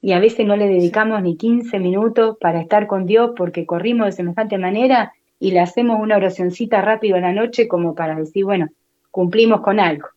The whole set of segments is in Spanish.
y a veces no le sí. dedicamos ni 15 minutos para estar con Dios porque corrimos de semejante manera y le hacemos una oracioncita rápido a la noche como para decir, bueno, cumplimos con algo.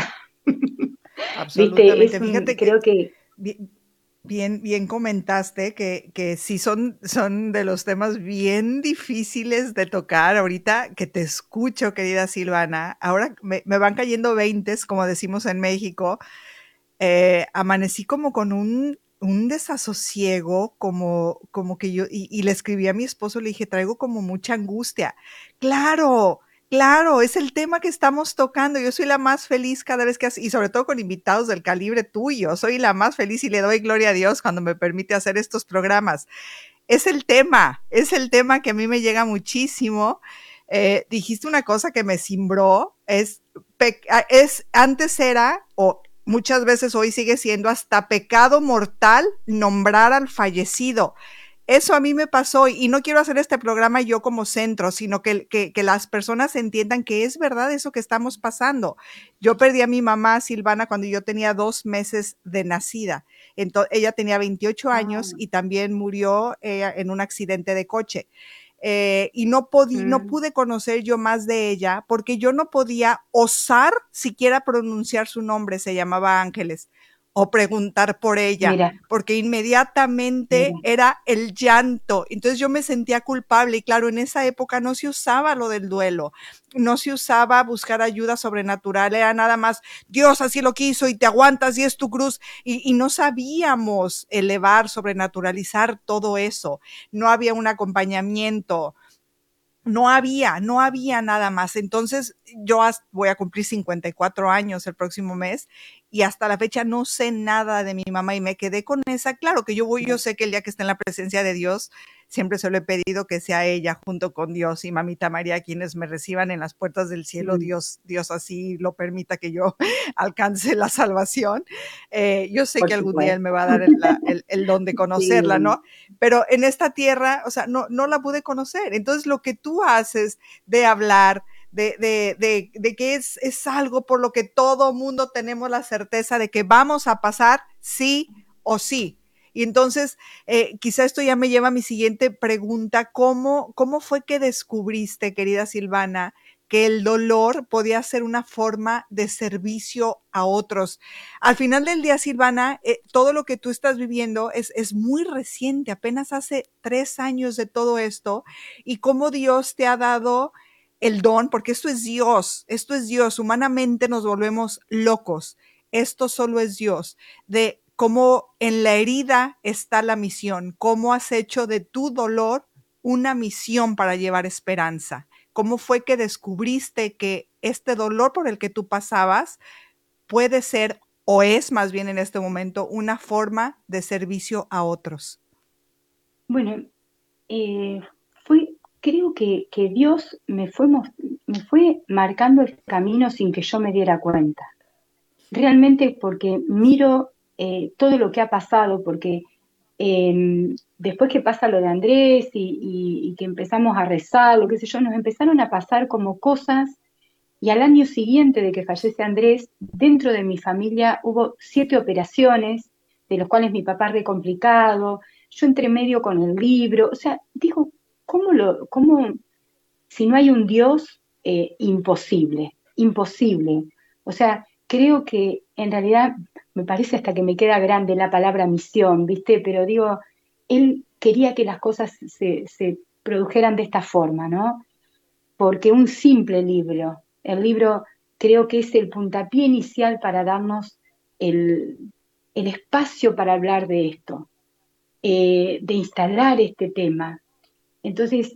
Viste, Absolutamente. Fíjate que creo que, bi- bien comentaste que sí son de los temas bien difíciles de tocar ahorita que te escucho, querida Silvana. Ahora me van cayendo veintes, como decimos en México. Amanecí como con un desasosiego, como que yo, y le escribí a mi esposo, le dije, traigo como mucha angustia. Claro, claro, es el tema que estamos tocando. Yo soy la más feliz cada vez que y sobre todo con invitados del calibre tuyo, soy la más feliz y le doy gloria a Dios cuando me permite hacer estos programas. Es el tema que a mí me llega muchísimo. Dijiste una cosa que me cimbró, antes era, o muchas veces hoy sigue siendo hasta pecado mortal nombrar al fallecido. Eso a mí me pasó y no quiero hacer este programa yo como centro, sino que las personas entiendan que es verdad eso que estamos pasando. Yo perdí a mi mamá Silvana cuando yo tenía 2 meses de nacida. Entonces, ella tenía 28 ah, años y también murió en un accidente de coche. Y no mm, pude conocer yo más de ella porque yo no podía osar siquiera pronunciar su nombre, se llamaba Ángeles, o preguntar por ella, mira, porque inmediatamente mira, era el llanto. Entonces yo me sentía culpable y claro, en esa época no se usaba lo del duelo, no se usaba buscar ayuda sobrenatural, era nada más Dios así lo quiso y te aguantas y es tu cruz y no sabíamos elevar, sobrenaturalizar todo eso, no había un acompañamiento, no había nada más. Entonces, yo voy a cumplir 54 años el próximo mes y hasta la fecha no sé nada de mi mamá y me quedé con esa. Claro que yo sé que el día que esté en la presencia de Dios, siempre se lo he pedido que sea ella junto con Dios y mamita María quienes me reciban en las puertas del cielo. mm, Dios así lo permita que yo alcance la salvación. Yo sé por que algún día Él supuesto. me va a dar el don de conocerla, Sí, ¿no? Pero en esta tierra, o sea, no la pude conocer. Entonces, lo que tú haces de hablar, de que es algo por lo que todo mundo tenemos la certeza de que vamos a pasar sí o sí. Y entonces, quizá esto ya me lleva a mi siguiente pregunta. ¿Cómo fue que descubriste, querida Silvana, que el dolor podía ser una forma de servicio a otros? Al final del día, Silvana, todo lo que tú estás viviendo es muy reciente, apenas hace 3 años de todo esto, y cómo Dios te ha dado el don, porque esto es Dios, humanamente nos volvemos locos, esto solo es Dios, de cómo en la herida está la misión, cómo has hecho de tu dolor una misión para llevar esperanza. ¿Cómo fue que descubriste que este dolor por el que tú pasabas puede ser o es más bien en este momento una forma de servicio a otros? bueno, eh, creo que Dios me fue marcando el camino sin que yo me diera cuenta. Realmente porque miro todo lo que ha pasado, porque después que pasa lo de Andrés y que empezamos a rezar, lo qué sé yo, nos empezaron a pasar como cosas y al año siguiente de que fallece Andrés, dentro de mi familia hubo 7 operaciones, de los cuales mi papá re complicado, yo entre medio con el libro, o sea, digo, cómo si no hay un Dios, imposible, imposible. O sea, creo que en realidad me parece hasta que me queda grande la palabra misión, ¿viste? Pero digo, él quería que las cosas se produjeran de esta forma, ¿no? Porque un simple libro, el libro creo que es el puntapié inicial para darnos el, el espacio para hablar de esto, de instalar este tema. Entonces,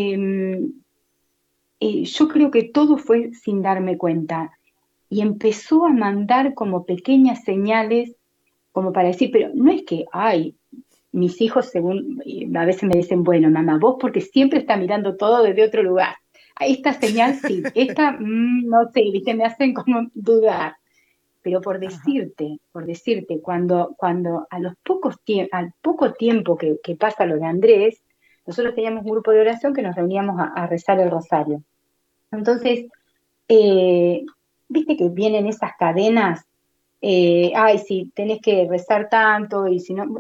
yo creo que todo fue sin darme cuenta y empezó a mandar como pequeñas señales, como para decir, pero no es que, ay, mis hijos según, a veces me dicen, bueno, mamá, vos porque siempre está mirando todo desde otro lugar. Esta señal sí, esta, no sé, viste, me hacen como dudar. Pero Ajá. por decirte, cuando a los al poco tiempo que pasa lo de Andrés, nosotros teníamos un grupo de oración que nos reuníamos a rezar el rosario. Entonces, eh, viste que vienen esas cadenas, ay, si tenés que rezar tanto y si no,